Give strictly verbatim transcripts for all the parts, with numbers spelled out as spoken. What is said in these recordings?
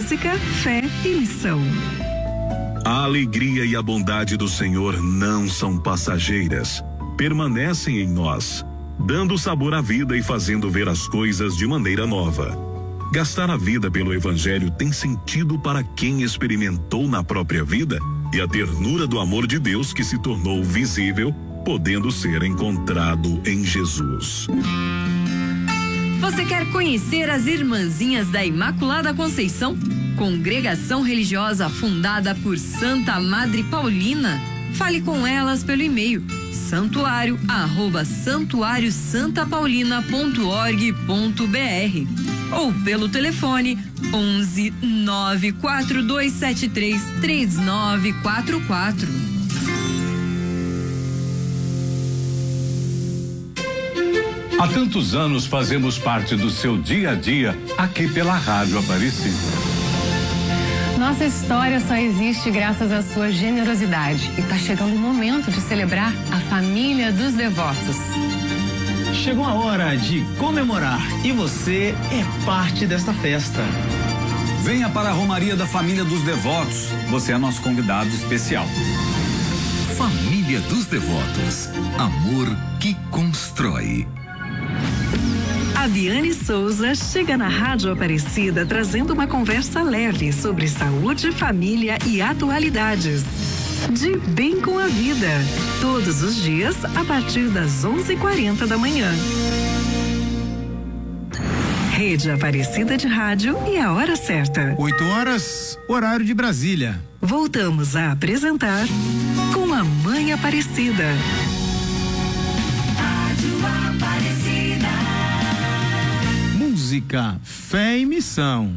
música, fé e missão. A alegria e a bondade do Senhor não são passageiras, permanecem em nós, dando sabor à vida e fazendo ver as coisas de maneira nova. Gastar a vida pelo Evangelho tem sentido para quem experimentou na própria vida e a ternura do amor de Deus que se tornou visível, podendo ser encontrado em Jesus. Você quer conhecer as Irmãzinhas da Imaculada Conceição? Congregação religiosa fundada por Santa Madre Paulina? Fale com elas pelo e-mail santuário arroba santuário santa paulina ponto org ponto br ou pelo telefone onze nove quatro dois sete três três nove quatro quatro. Há tantos anos fazemos parte do seu dia a dia aqui pela Rádio Aparecida. Nossa história só existe graças à sua generosidade e está chegando o momento de celebrar a família dos devotos. Chegou a hora de comemorar e você é parte desta festa. Venha para a Romaria da Família dos Devotos. Você é nosso convidado especial. Família dos Devotos. Amor que constrói. A Viane Souza chega na Rádio Aparecida trazendo uma conversa leve sobre saúde, família e atualidades. De Bem com a Vida, todos os dias a partir das onze e quarenta da manhã. Rede Aparecida de Rádio e a hora certa. oito horas, horário de Brasília. Voltamos a apresentar Com a Mãe Aparecida. Rádio Aparecida. Música, fé e missão.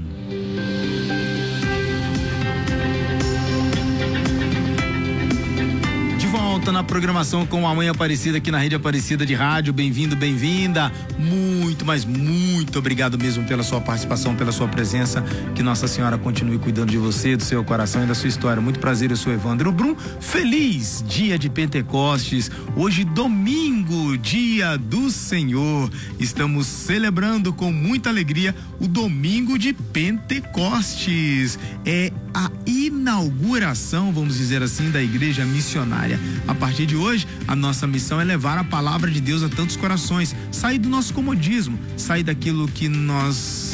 De volta na programação com a Mãe Aparecida aqui na Rede Aparecida de Rádio. Bem-vindo, bem-vinda. Muito, mas muito obrigado mesmo pela sua participação, pela sua presença. Que Nossa Senhora continue cuidando de você, do seu coração e da sua história. Muito prazer, eu sou Evandro Brum. Feliz dia de Pentecostes. Hoje, domingo, dia do Senhor. Estamos celebrando com muita alegria o domingo de Pentecostes. É a inauguração, vamos dizer assim, da igreja missionária. A partir de hoje, a nossa missão é levar a palavra de Deus a tantos corações, sair do nosso comodismo, sair daquilo que nós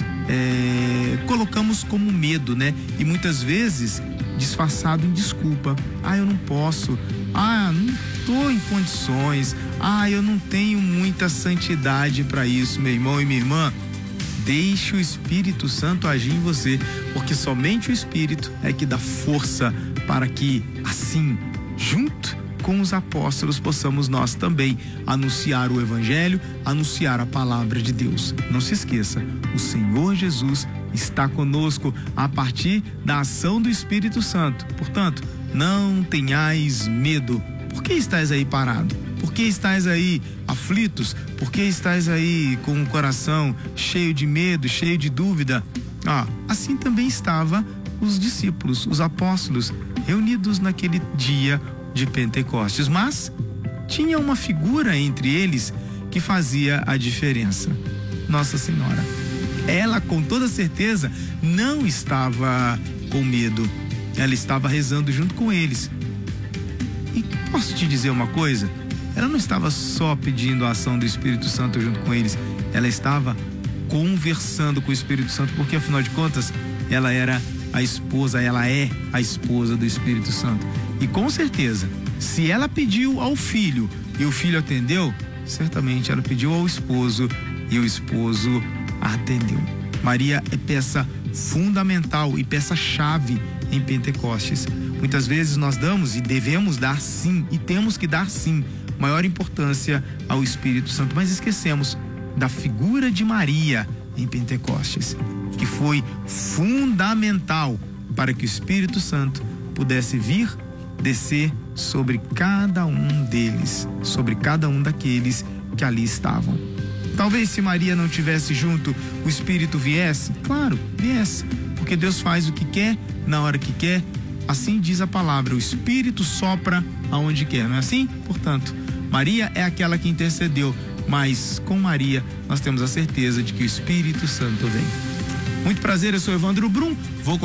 é, colocamos como medo, né? E muitas vezes disfarçado em desculpa. Ah, eu não posso. Ah, não tô em condições. Ah, eu não tenho muita santidade para isso, meu irmão e minha irmã. Deixe o Espírito Santo agir em você, porque somente o Espírito é que dá força para que, assim, junto com os apóstolos, possamos nós também anunciar o Evangelho, anunciar a palavra de Deus. Não se esqueça, o Senhor Jesus está conosco a partir da ação do Espírito Santo. Portanto, não tenhais medo. Por que estás aí parado? Por que estás aí aflitos? Por que estás aí com o coração cheio de medo, cheio de dúvida? Ah, assim também estavam os discípulos, os apóstolos, reunidos naquele dia de Pentecostes. Mas tinha uma figura entre eles que fazia a diferença. Nossa Senhora. Ela, com toda certeza, não estava com medo. Ela estava rezando junto com eles. E posso te dizer uma coisa? Ela não estava só pedindo a ação do Espírito Santo junto com eles. Ela estava conversando com o Espírito Santo, porque afinal de contas, ela era a esposa, ela é a esposa do Espírito Santo. E com certeza, se ela pediu ao filho e o filho atendeu, certamente ela pediu ao esposo e o esposo atendeu. Maria é peça fundamental e peça-chave em Pentecostes. Muitas vezes nós damos e devemos dar sim, e temos que dar sim, maior importância ao Espírito Santo, mas esquecemos da figura de Maria em Pentecostes, que foi fundamental para que o Espírito Santo pudesse vir, descer sobre cada um deles, sobre cada um daqueles que ali estavam. Talvez se Maria não tivesse junto, o Espírito viesse? Claro, viesse, porque Deus faz o que quer, na hora que quer. Assim diz a palavra, o Espírito sopra aonde quer, não é assim? Portanto, Maria é aquela que intercedeu, mas com Maria nós temos a certeza de que o Espírito Santo vem. Muito prazer, eu sou Evandro Brum, vou